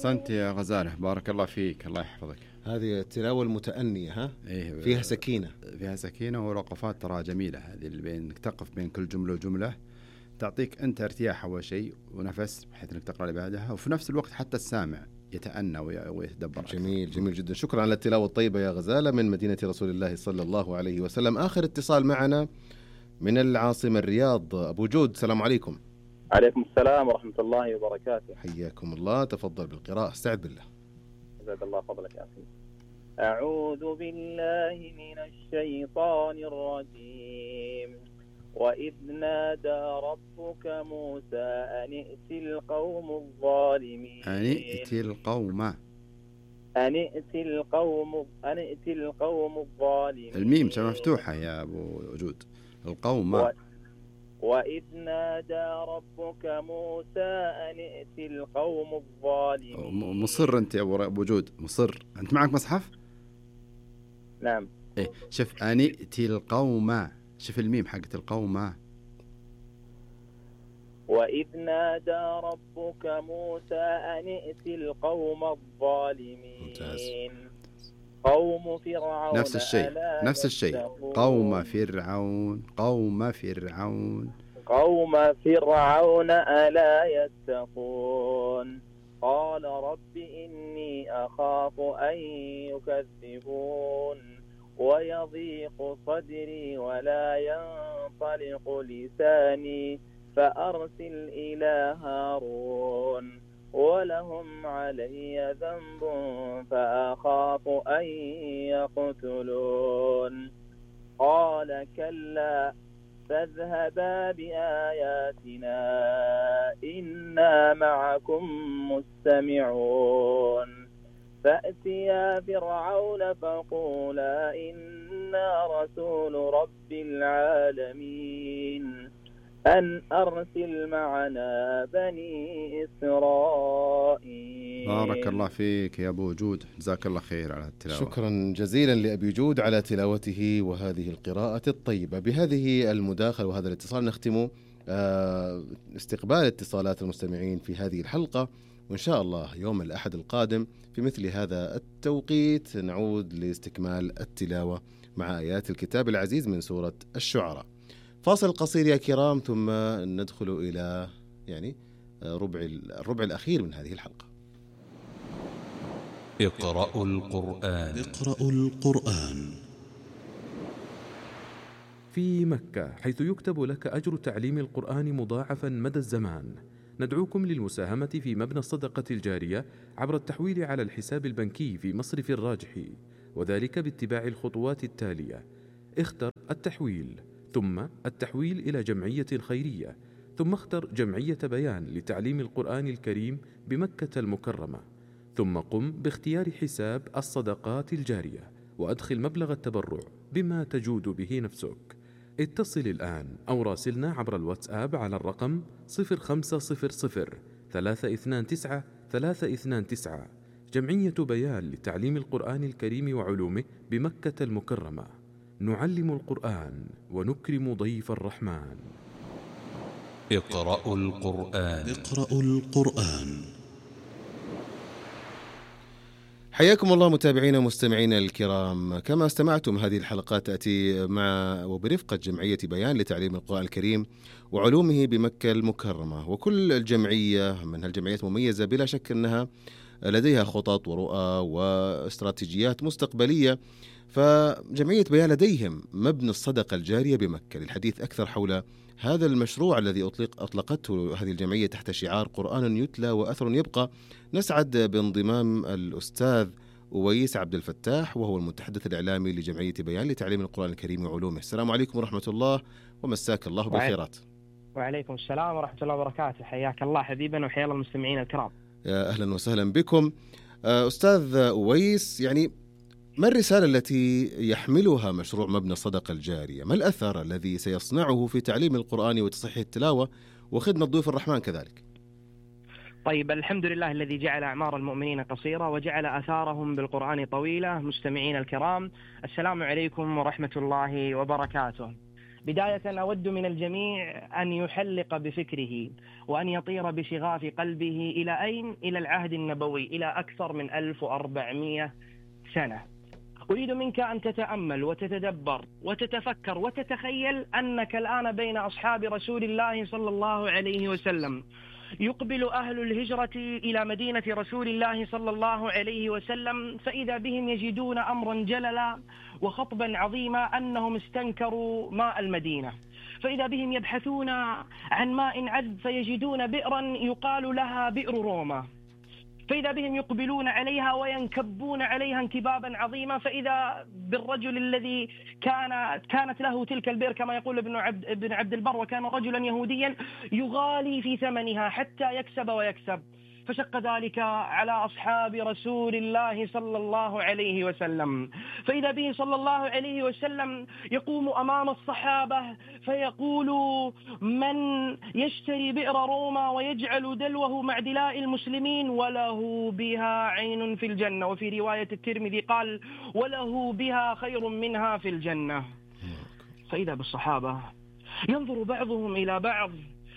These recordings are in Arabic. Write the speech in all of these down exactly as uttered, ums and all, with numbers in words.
أحسنت يا غزالة، بارك الله فيك، الله يحفظك. هذه التلاوة المتأنية ها؟ إيه، فيها سكينة فيها سكينة ووقفات ترى جميلة. هذه اللي بينك تقف بين كل جملة وجملة تعطيك أنت ارتياح أول شيء ونفس بحيث أنك تقرأ اللي بعدها، وفي نفس الوقت حتى السامع يتأنى ويتدبر. جميل جميل جدا. شكرا على التلاوة الطيبة يا غزالة من مدينة رسول الله صلى الله عليه وسلم. آخر اتصال معنا من العاصمة الرياض، أبو جود، السلام عليكم. عليكم السلام ورحمة الله وبركاته. حياكم الله، تفضل بالقراءة، استعد بالله. جزاك الله فضلك يا أخي. أعوذ بالله من الشيطان الرجيم. وإذ نادى ربك موسى أن ائت القوم الظالمين. أن ائت القوم أن ائت القوم أن ائت القوم الظالمين. الميم مفتوحة يا أبو وجود. القوم و... وإذ نادى ربك موسى أن ائت القوم الظالمين. مصر أنت يا أبو وجود، مصر أنت. معك مصحف؟ نعم. إيه، شوف أن ائت القوم، شوف الميم حقت القوم. وإذ نادى ربك موسى أن ائت القوم الظالمين. ممتاز. قوم فرعون. نفس الشيء نفس الشيء قوم فرعون قوم فرعون قوم فرعون ألا يتقون. قال رب إني أخاف أن يكذبون ويضيق صدري ولا ينطلق لساني فأرسل إلى هارون ولهم علي ذنب فأخاف أن يقتلون. قال كلا فاذهبا بآياتنا إنا معكم مستمعون. فأتيا فرعون فقولا إنا رسول رب العالمين أن أرسل معنا بني إسرائيل. بارك الله فيك يا أبو جود، جزاك الله خير على التلاوة. شكرا جزيلا لأبي جود على تلاوته وهذه القراءة الطيبة. بهذه المداخلة وهذا الاتصال نختم استقبال اتصالات المستمعين في هذه الحلقة، وإن شاء الله يوم الأحد القادم في مثل هذا التوقيت نعود لاستكمال التلاوة مع آيات الكتاب العزيز من سورة الشعراء. فاصل قصير يا كرام ثم ندخل إلى يعني ربع الربع الأخير من هذه الحلقة. اقرأوا القرآن. اقرأوا القرآن. في مكة، حيث يكتب لك أجر تعليم القرآن مضاعفا مدى الزمان، ندعوكم للمساهمة في مبنى الصدقة الجارية عبر التحويل على الحساب البنكي في مصرف الراجحي، وذلك باتباع الخطوات التالية: اختر التحويل، ثم التحويل إلى جمعية خيرية، ثم اختر جمعية بيان لتعليم القرآن الكريم بمكة المكرمة، ثم قم باختيار حساب الصدقات الجارية وأدخل مبلغ التبرع بما تجود به نفسك. اتصل الآن أو راسلنا عبر الواتساب على الرقم صفر خمسة صفر صفر ثلاثة اثنان تسعة ثلاثة اثنان تسعة. جمعية بيان لتعليم القرآن الكريم وعلومه بمكة المكرمة. نعلم القرآن ونكرم ضيف الرحمن. اقرأوا القرآن. اقرأوا القرآن. حياكم الله متابعينا ومستمعينا الكرام. كما استمعتم هذه الحلقات تأتي مع وبرفقة جمعية بيان لتعليم القرآن الكريم وعلومه بمكة المكرمة، وكل الجمعية من هالجمعيات مميزة بلا شك أنها لديها خطط ورؤى واستراتيجيات مستقبلية. فجمعية بيان لديهم مبنى الصدقة الجارية بمكة. للحديث أكثر حول هذا المشروع الذي أطلق أطلقته هذه الجمعية تحت شعار قرآن يتلى وأثر يبقى، نسعد بانضمام الأستاذ أويس عبد الفتاح وهو المتحدث الإعلامي لجمعية بيان لتعليم القرآن الكريم وعلومه. السلام عليكم ورحمة الله ومساك الله بالخيرات. وعليكم السلام ورحمة الله وبركاته. حياك الله حبيبا وحيا الله المستمعين الكرام. يا أهلا وسهلا بكم. أستاذ أويس، يعني ما الرسالة التي يحملها مشروع مبنى الصدقة الجارية؟ ما الأثر الذي سيصنعه في تعليم القرآن وتصحيح التلاوة وخدمة ضيوف الرحمن كذلك؟ طيب، الحمد لله الذي جعل أعمار المؤمنين قصيرة وجعل آثارهم بالقرآن طويلة. مستمعين الكرام، السلام عليكم ورحمة الله وبركاته. بداية أود من الجميع أن يحلق بفكره وأن يطير بشغاف قلبه إلى أين؟ إلى العهد النبوي، إلى أكثر من ألف وأربعمائة سنة. أريد منك أن تتأمل وتتدبر وتتفكر وتتخيل أنك الآن بين أصحاب رسول الله صلى الله عليه وسلم. يقبل أهل الهجرة إلى مدينة رسول الله صلى الله عليه وسلم، فإذا بهم يجدون أمرا جللا وخطبا عظيما أنهم استنكروا ماء المدينة، فإذا بهم يبحثون عن ماء عذب فيجدون بئرا يقال لها بئر روما، فإذا بهم يقبلون عليها وينكبون عليها انكبابا عظيما، فإذا بالرجل الذي كان كانت له تلك البئر كما يقول ابن عبد, ابن عبد البر، وكان رجلا يهوديا يغالي في ثمنها حتى يكسب ويكسب. فشق ذلك على أصحاب رسول الله صلى الله عليه وسلم، فإذا به صلى الله عليه وسلم يقوم أمام الصحابة فيقول: من يشتري بئر روما ويجعل دلوه مع دلاء المسلمين وله بها عين في الجنة. وفي رواية الترمذي قال: وله بها خير منها في الجنة. فإذا بالصحابة ينظر بعضهم إلى بعض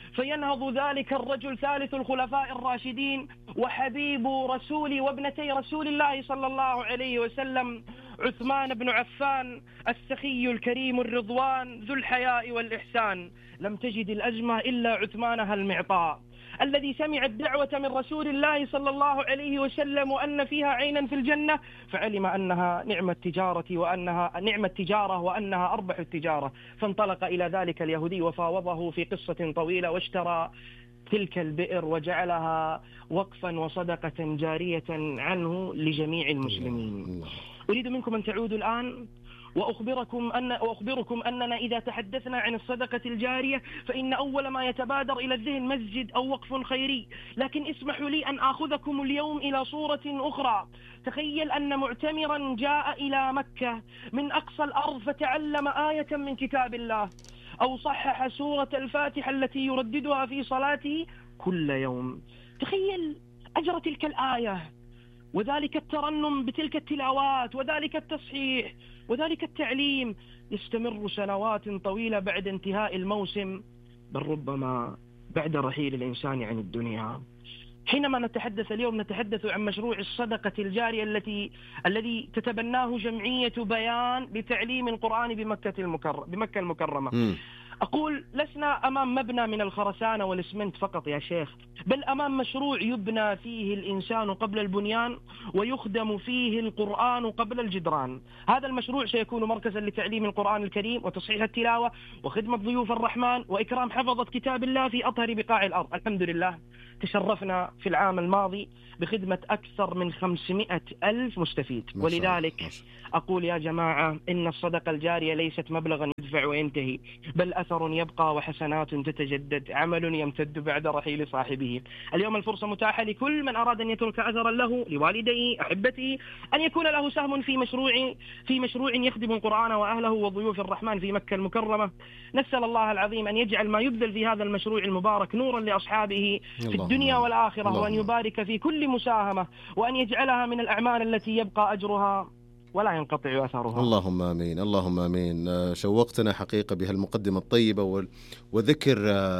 فينهض ذلك الرجل ثالث الخلفاء الراشدين وحبيب رسول وابنتي رسول الله صلى الله عليه وسلم، عثمان بن عفان السخي الكريم الرضوان ذو الحياء والإحسان. لم تجد الأزمة إلا عثمانها المعطاء الذي سمع الدعوة من رسول الله صلى الله عليه وسلم وأن فيها عينا في الجنة، فعلم أنها نعمة تجارة وأنها نعمة تجارة وأنها أربح التجارة، فانطلق إلى ذلك اليهودي وفاوضه في قصة طويلة واشترى تلك البئر وجعلها وقفا وصدقة جارية عنه لجميع المسلمين. أريد منكم أن تعودوا الآن وأخبركم أن وأخبركم أننا إذا تحدثنا عن الصدقة الجارية فإن أول ما يتبادر إلى الذهن مسجد أو وقف خيري، لكن اسمحوا لي أن آخذكم اليوم إلى صورة أخرى. تخيل أن معتمرا جاء إلى مكة من أقصى الأرض فتعلم آية من كتاب الله أو صحح سورة الفاتحة التي يرددها في صلاته كل يوم. تخيل أجر تلك الآية وذلك الترنم بتلك التلاوات وذلك التصحيح وذلك التعليم يستمر سنوات طويلة بعد انتهاء الموسم، بل ربما بعد رحيل الإنسان عن الدنيا. حينما نتحدث اليوم نتحدث عن مشروع الصدقة الجارية التي الذي تتبناه جمعية بيان لتعليم القرآن بمكة المكرمة بمكة المكرمة. م. أقول لسنا أمام مبنى من الخرسانة والإسمنت فقط يا شيخ، بل أمام مشروع يبنى فيه الإنسان قبل البنيان ويخدم فيه القرآن قبل الجدران. هذا المشروع سيكون مركزا لتعليم القرآن الكريم وتصحيح التلاوة وخدمة ضيوف الرحمن وإكرام حفظة كتاب الله في أطهر بقاع الأرض. الحمد لله تشرفنا في العام الماضي بخدمة أكثر من خمسمائة ألف مستفيد، ولذلك أقول يا جماعة إن الصدقة الجارية ليست مبلغا يدفع وينتهي، بل أثر يبقى وحسنات تتجدد، عمل يمتد بعد رحيل صاحبه. اليوم الفرصة متاحة لكل من أراد أن يترك أثرا له لوالديه أحبته أن يكون له سهم في مشروع في مشروع يخدم القرآن وأهله وضيوف الرحمن في مكة المكرمة. نسأل الله العظيم أن يجعل ما يبذل في هذا المشروع المبارك نورا لأصحابه في الدنيا والآخرة، وأن يبارك في كل مساهمة، وأن يجعلها من الأعمال التي يبقى أجرها ولا ينقطع أثرها. اللهم آمين اللهم آمين. شوقتنا حقيقة بهالمقدمة الطيبة وذكر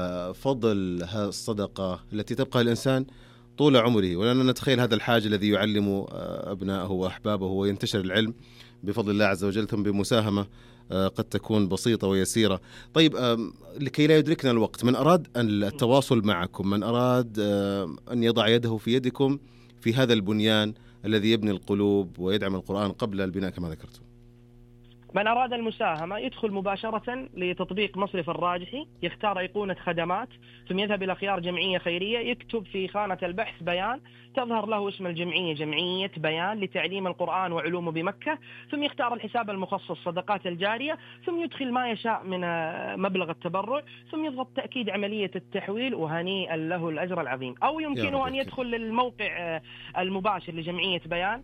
فضل هالصدقة التي تبقى الإنسان طول عمره، ولأننا نتخيل هذا الحاج الذي يعلم أبنائه وأحبابه وينتشر العلم بفضل الله عز وجل ثم بمساهمة قد تكون بسيطة ويسيرة. طيب لكي لا يدركنا الوقت، من أراد التواصل معكم، من أراد أن يضع يده في يدكم في هذا البنيان الذي يبني القلوب ويدعم القرآن قبل البناء كما ذكرتم؟ من أراد المساهمة يدخل مباشرة لتطبيق مصرف الراجحي، يختار أيقونة خدمات، ثم يذهب إلى خيار جمعية خيرية، يكتب في خانة البحث بيان، تظهر له اسم الجمعية جمعية بيان لتعليم القرآن وعلومه بمكة، ثم يختار الحساب المخصص صدقات الجارية، ثم يدخل ما يشاء من مبلغ التبرع، ثم يضغط تأكيد عملية التحويل، وهنيئا له الأجر العظيم. أو يمكنه أن يدخل للموقع المباشر لجمعية بيان،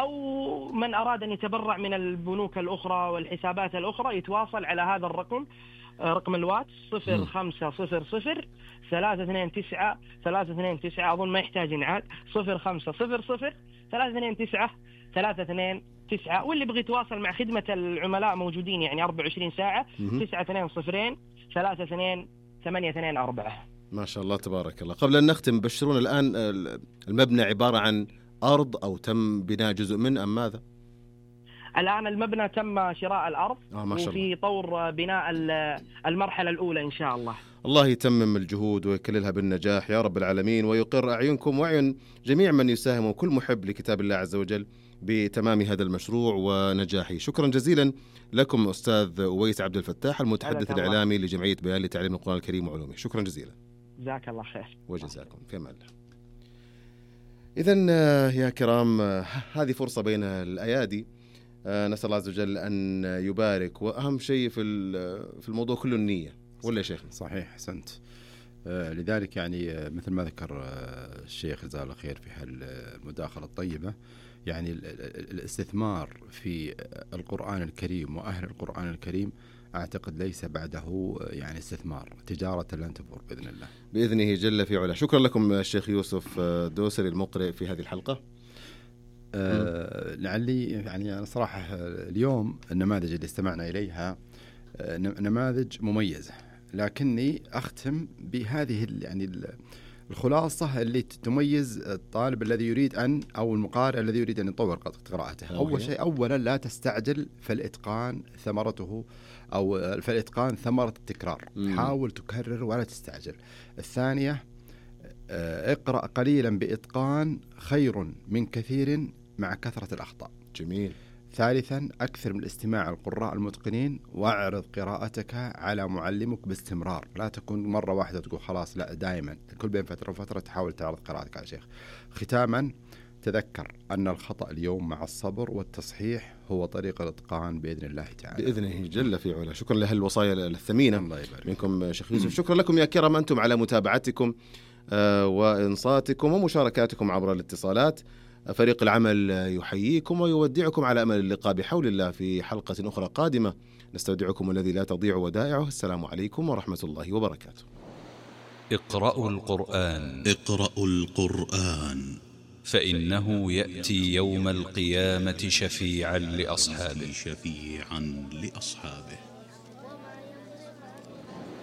أو من أراد أن يتبرع من البنوك الأخرى والحسابات الأخرى يتواصل على هذا الرقم، رقم الواتس صفر خمسة صفر صفر ثلاثة اثنين تسعة ثلاثة اثنين تسعة، أظن ما يحتاج إنعاد، صفر خمسة صفر صفر ثلاثة اثنين تسعة ثلاثة اثنين تسعة، واللي بغي يتواصل مع خدمة العملاء موجودين يعني أربعة وعشرين ساعة. تسعة اثنين صفرين ثلاثة اثنين ثمانية اثنين أربعة. ما شاء الله تبارك الله. قبل أن نختم بشرونا الآن، المبنى عبارة عن أرض أو تم بناء جزء منه أم ماذا؟ الآن المبنى تم شراء الأرض آه ما شاء الله. وفي طور بناء المرحلة الأولى إن شاء الله. الله يتمم الجهود ويكللها بالنجاح يا رب العالمين، ويقر أعينكم وأعين جميع من يساهم وكل محب لكتاب الله عز وجل بتمام هذا المشروع ونجاحه. شكرا جزيلا لكم أستاذ أويس عبد الفتاح، المتحدث الإعلامي لجمعية بيان لتعليم القرآن الكريم وعلومه. شكرا جزيلا. جزاك الله خير. وجزاكم في أمان الله. إذن يا كرام، هذه فرصة بين الأيادي، نسأل الله عز وجل أن يبارك، وأهم شيء في في الموضوع كله النية، ولا يا شيخ؟ صحيح، أحسنت. لذلك يعني مثل ما ذكر الشيخ جزاه الله خير في هالمداخلة الطيبة، يعني الاستثمار في القرآن الكريم وأهل القرآن الكريم أعتقد ليس بعده يعني استثمار، تجارة لن تبور بإذن الله بإذنه جل في علا. شكرا لكم الشيخ يوسف دوسري المقرئ في هذه الحلقة. أه لعلي يعني أنا صراحة اليوم النماذج اللي استمعنا إليها نماذج مميزة، لكني أختم بهذه يعني الخلاصة اللي تميز الطالب الذي يريد أن أو المقارئ الذي يريد أن يطور قراءته. أول شيء، أولا لا تستعجل، فالإتقان ثمرته أو فالإتقان ثمرة التكرار. مم. حاول تكرر ولا تستعجل. الثانية، اقرأ قليلا بإتقان خير من كثير مع كثرة الأخطاء. جميل. ثالثا، أكثر من الاستماع القراء المتقنين، واعرض قراءتك على معلمك باستمرار، لا تكون مرة واحدة تقول خلاص، لا، دائما كل بين فترة وفترة تحاول تعرض قراءتك على شيخ. ختاما، تذكر أن الخطأ اليوم مع الصبر والتصحيح هو طريق الإتقان بإذن الله تعالى بإذنه جل في علا. شكرا لهالوصايا الثمينة منكم شيخ يوسف. شكرا لكم يا كرام أنتم على متابعتكم وإنصاتكم ومشاركاتكم عبر الاتصالات. فريق العمل يحييكم ويودعكم على أمل اللقاء بحول الله في حلقة أخرى قادمة. نستودعكم الذي لا تضيع ودائعه. السلام عليكم ورحمة الله وبركاته. اقرأوا القرآن. اقرأوا القرآن فإنه يأتي يوم القيامة شفيعا لأصحابه. شفيعا لأصحابه.